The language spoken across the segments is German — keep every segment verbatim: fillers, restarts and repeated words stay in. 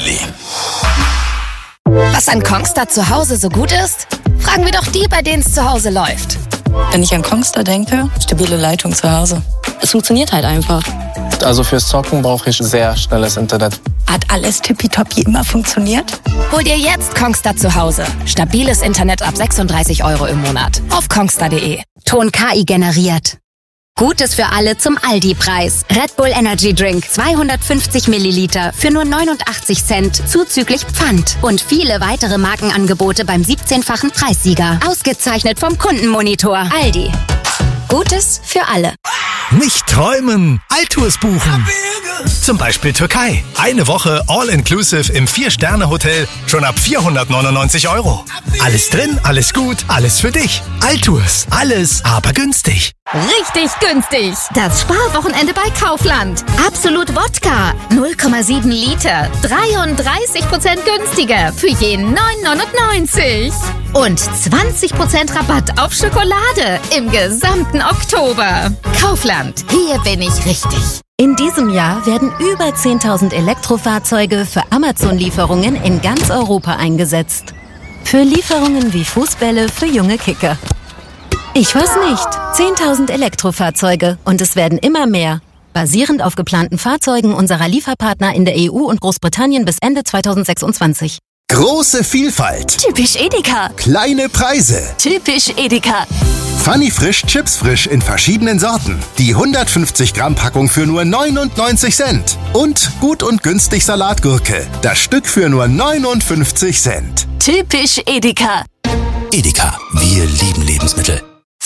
Berlin. Was an Kongstar zu Hause so gut ist? Fragen wir doch die, bei denen es zu Hause läuft. Wenn ich an Kongstar denke, stabile Leitung zu Hause. Es funktioniert halt einfach. Also fürs Zocken brauche ich sehr schnelles Internet. Hat alles tippitoppi immer funktioniert? Hol dir jetzt Kongstar zu Hause. Stabiles Internet ab sechsunddreißig Euro im Monat. Auf kongstar punkt de. Ton K I generiert. Gutes für alle zum Aldi-Preis. Red Bull Energy Drink zweihundertfünfzig Milliliter für nur neunundachtzig Cent zuzüglich Pfand. Und viele weitere Markenangebote beim siebzehnfachen Preissieger. Ausgezeichnet vom Kundenmonitor. Aldi. Gutes für alle. Nicht träumen, Altours buchen. Zum Beispiel Türkei. Eine Woche All-Inclusive im Vier-Sterne-Hotel schon ab vierhundertneunundneunzig Euro. Alles drin, alles gut, alles für dich. Altours. Alles, aber günstig. Richtig günstig. Das Sparwochenende bei Kaufland. Absolut Wodka. null Komma sieben Liter. dreiunddreißig Prozent günstiger für jeden neun neunundneunzig. Und zwanzig Prozent Rabatt auf Schokolade im gesamten Oktober. Kaufland. Hier bin ich richtig. In diesem Jahr werden über zehntausend Elektrofahrzeuge für Amazon-Lieferungen in ganz Europa eingesetzt. Für Lieferungen wie Fußbälle für junge Kicker. Ich weiß nicht. zehntausend Elektrofahrzeuge und es werden immer mehr. Basierend auf geplanten Fahrzeugen unserer Lieferpartner in der E U und Großbritannien bis Ende zweitausendsechsundzwanzig. Große Vielfalt. Typisch Edeka. Kleine Preise. Typisch Edeka. Funny Frisch Chips Frisch in verschiedenen Sorten. Die hundertfünfzig Gramm Packung für nur neunundneunzig Cent. Und gut und günstig Salatgurke. Das Stück für nur neunundfünfzig Cent. Typisch Edeka. Edeka, wir lieben Lebensmittel.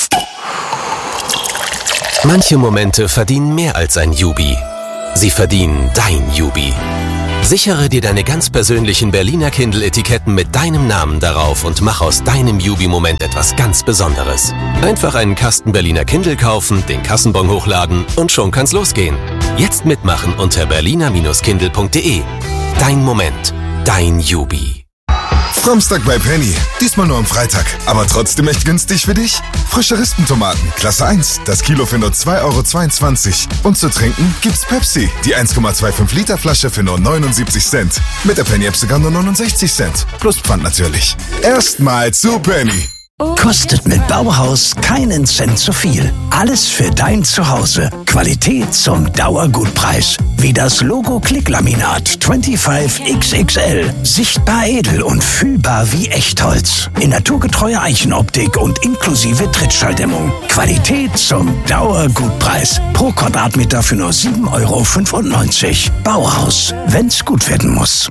Manche Momente verdienen mehr als ein Jubi. Sie verdienen dein Jubi. Sichere dir deine ganz persönlichen Berliner Kindle-Etiketten mit deinem Namen darauf und mach aus deinem Jubi-Moment etwas ganz Besonderes. Einfach einen Kasten Berliner Kindle kaufen, den Kassenbon hochladen und schon kann's losgehen. Jetzt mitmachen unter berliner Kindle punkt de. Dein Moment, dein Jubi. Samstag bei Penny. Diesmal nur am Freitag. Aber trotzdem echt günstig für dich? Frische Rispentomaten, Klasse eins. Das Kilo für nur zwei Euro zweiundzwanzig. Und zu trinken gibt's Pepsi. Die eins Komma fünfundzwanzig Liter Flasche für nur neunundsiebzig Cent. Mit der Penny-App sogar nur neunundsechzig Cent. Plus Pfand natürlich. Erstmal zu Penny. Kostet mit Bauhaus keinen Cent zu viel. Alles für dein Zuhause. Qualität zum Dauergutpreis. Wie das Logo Klicklaminat fünfundzwanzig X X L. Sichtbar edel und fühlbar wie Echtholz. In naturgetreuer Eichenoptik und inklusive Trittschalldämmung. Qualität zum Dauergutpreis. Pro Quadratmeter für nur sieben Euro fünfundneunzig. Bauhaus, wenn's gut werden muss.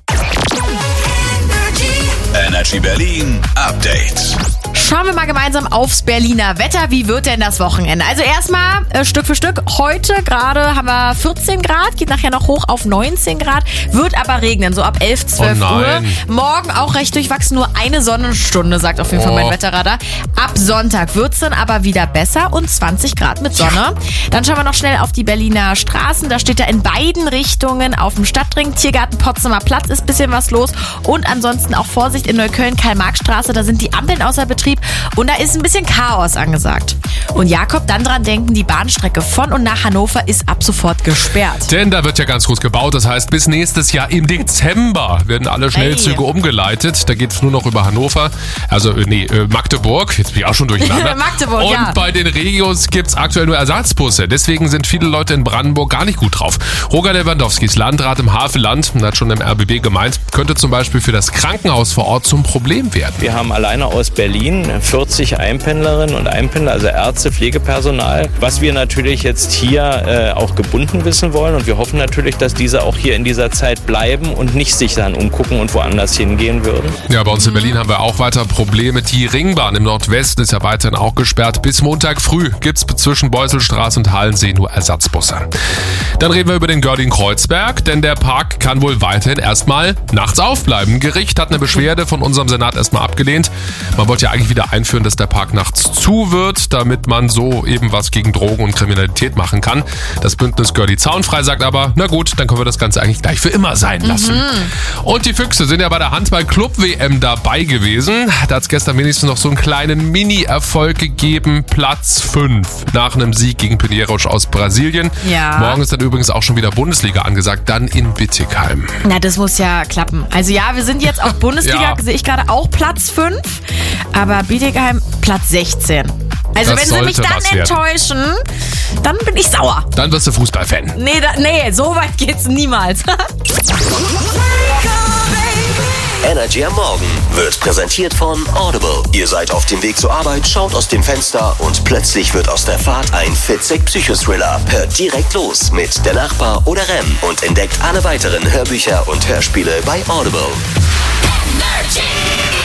Energy Berlin Update. Schauen wir mal gemeinsam aufs Berliner Wetter. Wie wird denn das Wochenende? Also erstmal äh, Stück für Stück. Heute gerade haben wir vierzehn Grad, geht nachher noch hoch auf neunzehn Grad, wird aber regnen, so ab elf, zwölf oh Uhr. Morgen auch recht durchwachsen, nur eine Sonnenstunde, sagt auf jeden Fall oh. mein Wetterradar. Ab Sonntag wird's dann aber wieder besser und zwanzig Grad mit Sonne. Ja. Dann schauen wir noch schnell auf die Berliner Straßen. Da steht da in beiden Richtungen auf dem Stadtring, Tiergarten, Potsdamer Platz ist ein bisschen was los. Und ansonsten auch Vorsicht in Neukölln, Karl-Marx-Straße, da sind die Ampeln außer Betrieb. Und da ist ein bisschen Chaos angesagt. Und Jakob, dann dran denken, die Bahnstrecke von und nach Hannover ist ab sofort gesperrt. Denn da wird ja ganz gut gebaut. Das heißt, bis nächstes Jahr im Dezember werden alle Schnellzüge hey. umgeleitet. Da geht es nur noch über Hannover, also nee, Magdeburg. Jetzt bin ich auch schon durcheinander. Magdeburg, und ja. bei den Regios gibt es aktuell nur Ersatzbusse. Deswegen sind viele Leute in Brandenburg gar nicht gut drauf. Roger Lewandowski ist Landrat im Havelland und hat schon im R B B gemeint, könnte zum Beispiel für das Krankenhaus vor Ort zum Problem werden. Wir haben alleine aus Berlin vierzig Einpendlerinnen und Einpendler, also Ärzte, Pflegepersonal, was wir natürlich jetzt hier äh, auch gebunden wissen wollen. Und wir hoffen natürlich, dass diese auch hier in dieser Zeit bleiben und nicht sich dann umgucken und woanders hingehen würden. Ja, bei uns in Berlin haben wir auch weiter Probleme. Die Ringbahn im Nordwesten ist ja weiterhin auch gesperrt. Bis Montag früh gibt es zwischen Beuselstraße und Halensee nur Ersatzbusse. Dann reden wir über den Görding-Kreuzberg, denn der Park kann wohl weiterhin erstmal nachts aufbleiben. Ein Gericht hat eine Beschwerde von unserem Senat erstmal abgelehnt. Man wollte ja eigentlich wieder einführen, dass der Park nachts zu wird, damit man so eben was gegen Drogen und Kriminalität machen kann. Das Bündnis Girlie Zaunfrei sagt aber, na gut, dann können wir das Ganze eigentlich gleich für immer sein lassen. Mhm. Und die Füchse sind ja bei der Handball-Club-W M dabei gewesen. Da hat es gestern wenigstens noch so einen kleinen Mini-Erfolg gegeben. Platz fünf nach einem Sieg gegen Pinheiros aus Brasilien. Ja. Morgen ist dann übrigens auch schon wieder Bundesliga angesagt, dann in Bietigheim. Na, das muss ja klappen. Also ja, wir sind jetzt auf Bundesliga, ja. sehe ich gerade auch Platz fünf, aber Bietigheim Platz sechzehn. Also das wenn sie mich dann enttäuschen, dann bin ich sauer. Dann wirst du Fußballfan. Nee, da, nee, so weit geht's niemals. Energy am Morgen wird präsentiert von Audible. Ihr seid auf dem Weg zur Arbeit, schaut aus dem Fenster und plötzlich wird aus der Fahrt ein fitzig Psychothriller. Hört direkt los mit Der Nachbar oder Rem und entdeckt alle weiteren Hörbücher und Hörspiele bei Audible. Energy.